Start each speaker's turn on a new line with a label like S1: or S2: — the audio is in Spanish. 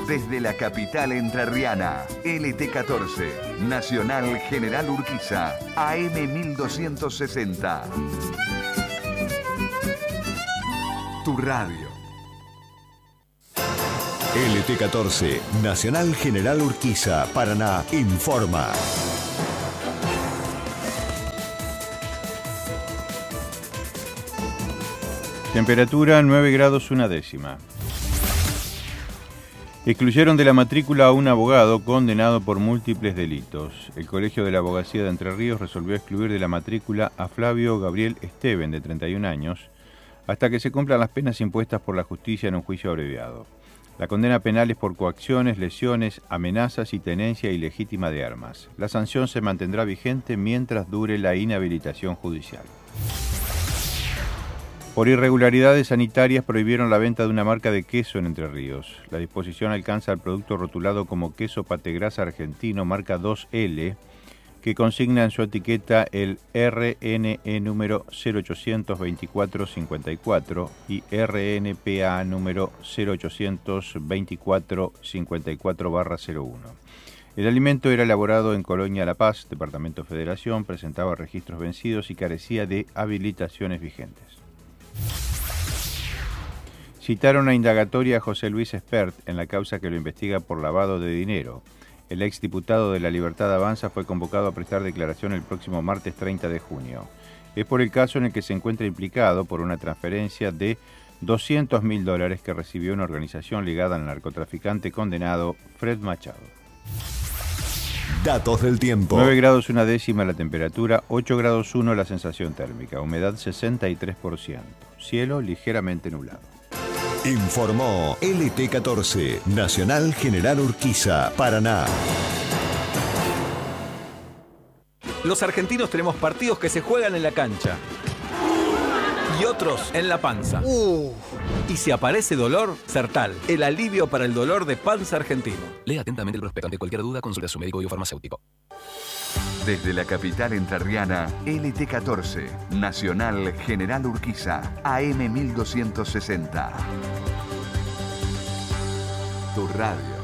S1: desde la capital entrerriana. LT14, Nacional General Urquiza, AM 1260. Tu radio.
S2: LT14, Nacional General Urquiza, Paraná, informa.
S3: Temperatura 9 grados 1 décima. Excluyeron de la matrícula a un abogado condenado por múltiples delitos. El Colegio de la Abogacía de Entre Ríos resolvió excluir de la matrícula a Flavio Gabriel Esteven, de 31 años, hasta que se cumplan las penas impuestas por la justicia en un juicio abreviado. La condena penal es por coacciones, lesiones, amenazas y tenencia ilegítima de armas. La sanción se mantendrá vigente mientras dure la inhabilitación judicial. Por irregularidades sanitarias prohibieron la venta de una marca de queso en Entre Ríos. La disposición alcanza al producto rotulado como queso pategrasa argentino marca 2L, que consigna en su etiqueta el RNE número 082454 y RNPA número 0824-54-01. El alimento era elaborado en Colonia La Paz, Departamento Federación, presentaba registros vencidos y carecía de habilitaciones vigentes. Citaron a indagatoria a José Luis Espert en la causa que lo investiga por lavado de dinero. El exdiputado de La Libertad Avanza fue convocado a prestar declaración el próximo martes 30 de junio. Es por el caso en el que se encuentra implicado por una transferencia de $200.000 que recibió una organización ligada al narcotraficante condenado Fred Machado.
S2: Datos del tiempo.
S3: 9 grados 1 décima la temperatura, 8 grados 1 la sensación térmica, humedad 63%, cielo ligeramente nublado.
S2: Informó LT14, Nacional General Urquiza, Paraná.
S4: Los argentinos tenemos partidos que se juegan en la cancha y otros en la panza. Y si aparece dolor, Sertal, el alivio para el dolor de panza argentino.
S5: Lea atentamente el prospecto. Ante cualquier duda, consulte a su médico biofarmacéutico.
S1: Desde la capital entrerriana, LT14, Nacional General Urquiza, AM 1260. Tu radio.